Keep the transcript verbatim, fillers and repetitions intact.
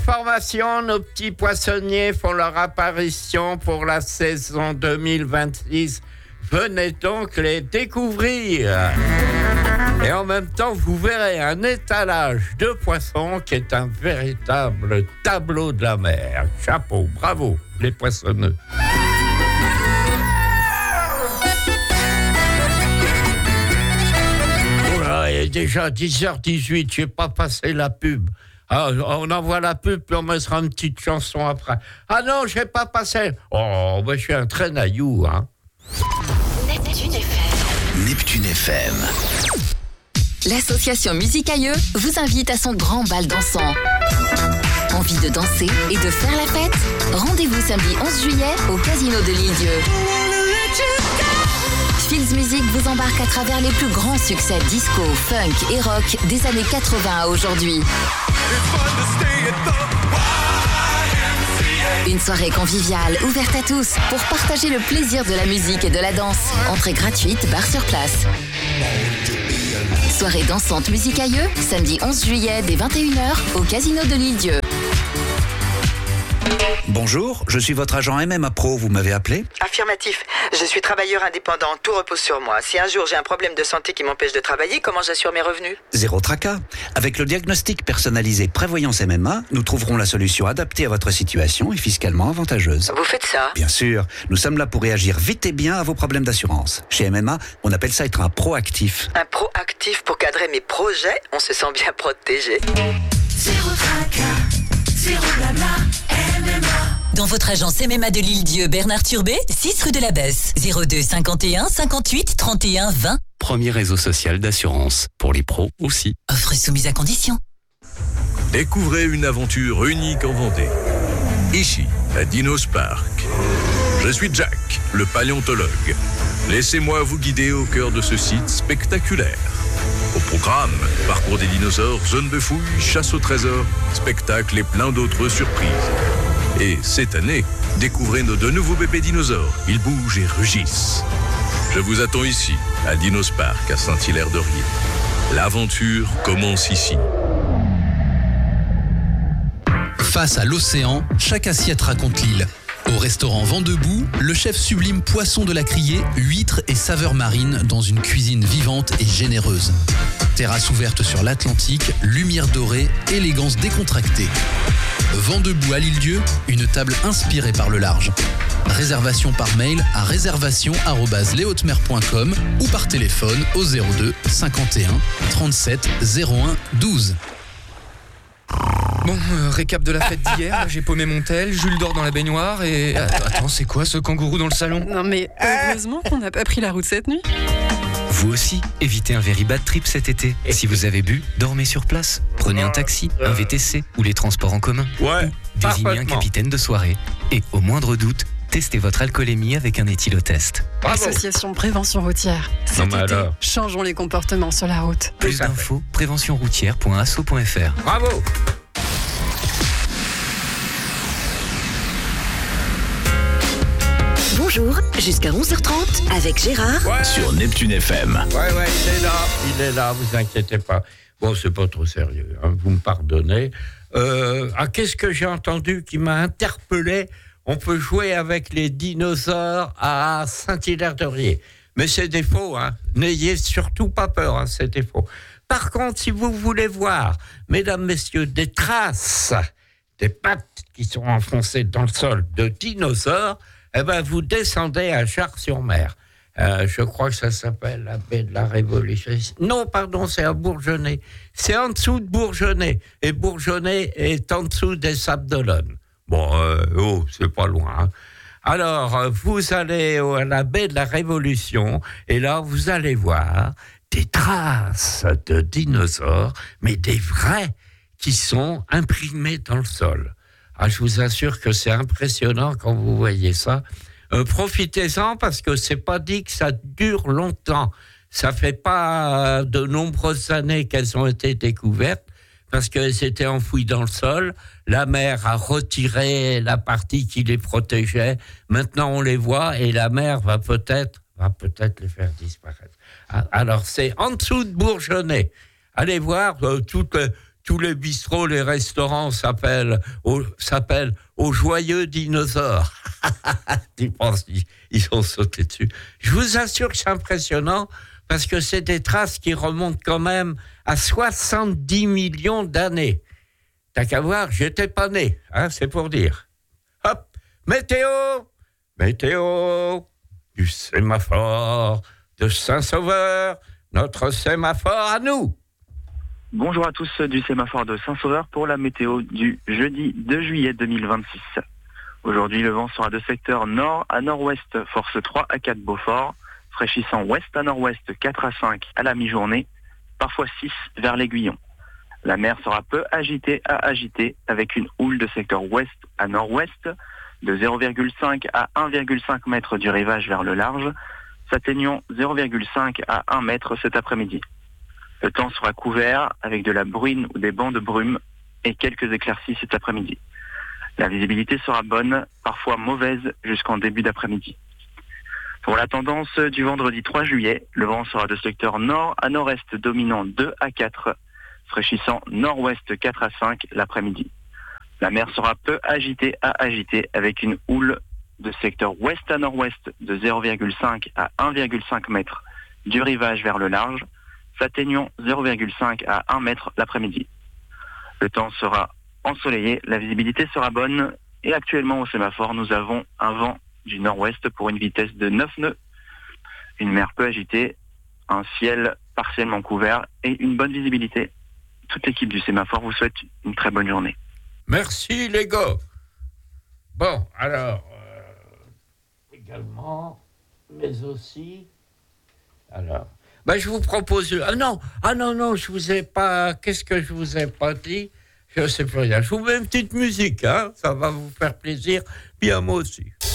information, nos petits poissonniers font leur apparition pour la saison deux mille vingt-six. Venez donc les découvrir. Et en même temps, vous verrez un étalage de poissons qui est un véritable tableau de la mer. Chapeau, bravo, les poissonneux. Oh là, il est déjà dix heures dix-huit, je n'ai pas passé la pub. Ah, on envoie la pub, puis on mettra une petite chanson après. Ah non, je n'ai pas passé. Oh, ben, je suis un traînaillou, hein. Neptune F M. Neptune F M. L'association Musique Aïeux vous invite à son grand bal dansant. Envie de danser et de faire la fête? Rendez-vous samedi onze juillet au Casino de l'Île-Dieu. Fields Music vous embarque à travers les plus grands succès disco, funk et rock des années quatre-vingts à aujourd'hui. Une soirée conviviale, ouverte à tous, pour partager le plaisir de la musique et de la danse. Entrée gratuite, bar sur place. Soirée dansante Musique Aïeux, samedi onze juillet dès vingt et une heures au Casino de l'Île-Dieu. Bonjour, je suis votre agent M M A Pro, vous m'avez appelé ? Affirmatif, je suis travailleur indépendant, tout repose sur moi. Si un jour j'ai un problème de santé qui m'empêche de travailler, comment j'assure mes revenus ? Zéro tracas. Avec le diagnostic personnalisé Prévoyance M M A, nous trouverons la solution adaptée à votre situation et fiscalement avantageuse. Vous faites ça ? Bien sûr, nous sommes là pour réagir vite et bien à vos problèmes d'assurance. Chez M M A, on appelle ça être un proactif. Un proactif pour cadrer mes projets, on se sent bien protégé. Zéro tracas, zéro blabla, M M A. Dans votre agence M M A de l'Île-Dieu, Bernard Turbet, six rue de la Besse, zéro deux cinquante et un cinquante-huit trente et un vingt. Premier réseau social d'assurance, pour les pros aussi. Offre soumise à condition. Découvrez une aventure unique en Vendée. Ici, à Dinos Park. Je suis Jack, le paléontologue. Laissez-moi vous guider au cœur de ce site spectaculaire. Au programme, parcours des dinosaures, zone de fouilles, chasse au trésor, spectacle et plein d'autres surprises. Et cette année, découvrez nos deux nouveaux bébés dinosaures. Ils bougent et rugissent. Je vous attends ici, à Dinos Park, à Saint-Hilaire-de-Riez. L'aventure commence ici. Face à l'océan, chaque assiette raconte l'île. Au restaurant Vent debout, le chef sublime poisson de la criée, huîtres et saveurs marines dans une cuisine vivante et généreuse. Terrasse ouverte sur l'Atlantique, lumière dorée, élégance décontractée. Vent debout à l'Île-Dieu, une table inspirée par le large. Réservation par mail à réservation arobase lehautesmers point com ou par téléphone au zéro deux cinquante et un trente-sept zéro un douze. Bon, euh, récap de la fête d'hier, j'ai paumé mon tel, Jules dort dans la baignoire et... Attends, c'est quoi ce kangourou dans le salon ? Non mais heureusement qu'on n'a pas pris la route cette nuit. Vous aussi, évitez un very bad trip cet été. Si vous avez bu, dormez sur place. Prenez un taxi, un V T C ou les transports en commun. Ouais, désignez un capitaine de soirée. Et au moindre doute, testez votre alcoolémie avec un éthylotest. Bravo. Association Prévention Routière. Cet non, été, alors. changeons les comportements sur la route. Plus d'infos, prévention routière point asso point f r. Bravo. Bonjour, jusqu'à onze heures trente avec Gérard. Ouais. Sur Neptune F M. Ouais, ouais, il est là, il est là, vous inquiétez pas. Bon, c'est pas trop sérieux, hein, vous me pardonnez. Euh, ah, qu'est-ce que j'ai entendu qui m'a interpellé ? On peut jouer avec les dinosaures à Saint-Hilaire-de-Riez. Mais c'est des faux, hein. N'ayez surtout pas peur, hein, c'est des faux. Par contre, si vous voulez voir, mesdames, messieurs, des traces, des pattes qui sont enfoncées dans le sol de dinosaures, eh ben, vous descendez à Jars-sur-Mer. Euh, je crois que ça s'appelle la baie de la Révolution. Non, pardon, c'est à Bourgenay. C'est en dessous de Bourgenay. Et Bourgenay est en dessous des Sables d'Olonne. Bon, euh, oh, c'est pas loin. Hein. Alors, vous allez à la baie de la Révolution, et là, vous allez voir des traces de dinosaures, mais des vrais, qui sont imprimés dans le sol. Ah, je vous assure que c'est impressionnant quand vous voyez ça. Euh, profitez-en parce que c'est pas dit que ça dure longtemps. Ça fait pas de nombreuses années qu'elles ont été découvertes parce qu'elles étaient enfouies dans le sol. La mer a retiré la partie qui les protégeait. Maintenant, on les voit et la mer va peut-être, va peut-être les faire disparaître. Alors, c'est en dessous de Bourgenay. Allez voir euh, toutes, tous les bistrots, les restaurants s'appellent au, s'appellent au joyeux dinosaure. Tu penses, ils, ils ont sauté dessus. Je vous assure que c'est impressionnant parce que c'est des traces qui remontent quand même à soixante-dix millions d'années. T'as qu'à voir, j'étais pas né, hein, c'est pour dire. Hop, météo, météo du sémaphore de Saint-Sauveur, notre sémaphore à nous. Bonjour à tous du sémaphore de Saint-Sauveur pour la météo du jeudi deux juillet deux mille vingt-six. Aujourd'hui, le vent sera de secteur nord à nord-ouest, force trois à quatre Beaufort, fraîchissant ouest à nord-ouest quatre à cinq à la mi-journée, parfois six vers l'Aiguillon. La mer sera peu agitée à agitée, avec une houle de secteur ouest à nord-ouest, de zéro virgule cinq à un virgule cinq mètres du rivage vers le large, s'atteignant zéro virgule cinq à un mètre cet après-midi. Le temps sera couvert avec de la bruine ou des bancs de brume et quelques éclaircies cet après-midi. La visibilité sera bonne, parfois mauvaise jusqu'en début d'après-midi. Pour la tendance du vendredi trois juillet, le vent sera de secteur nord à nord-est dominant deux à quatre, fraîchissant nord-ouest quatre à cinq l'après-midi. La mer sera peu agitée à agitée avec une houle de secteur ouest à nord-ouest de zéro virgule cinq à un virgule cinq mètres du rivage vers le large, s'atteignant zéro virgule cinq à un mètre l'après-midi. Le temps sera ensoleillé, la visibilité sera bonne et actuellement au sémaphore nous avons un vent du nord-ouest pour une vitesse de neuf nœuds, une mer peu agitée, un ciel partiellement couvert et une bonne visibilité. Toute l'équipe du sémaphore vous souhaite une très bonne journée. Merci les gars. Bon, alors, euh, également, mais aussi, alors, ben, je vous propose, ah non, ah non, non, je vous ai pas, qu'est-ce que je vous ai pas dit? Je sais plus rien. Je vous mets une petite musique, hein, ça va vous faire plaisir, bien moi aussi.